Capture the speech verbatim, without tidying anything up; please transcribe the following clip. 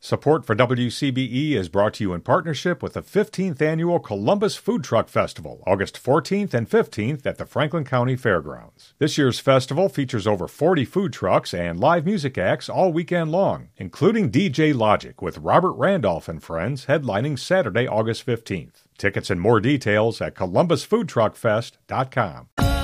Support for W C B E is brought to you in partnership with the fifteenth Annual Columbus Food Truck Festival, August fourteenth and fifteenth at the Franklin County Fairgrounds. This year's festival features over forty food trucks and live music acts all weekend long, including D J Logic with Robert Randolph and Friends headlining Saturday, August fifteenth. Tickets and more details at columbus food truck fest dot com.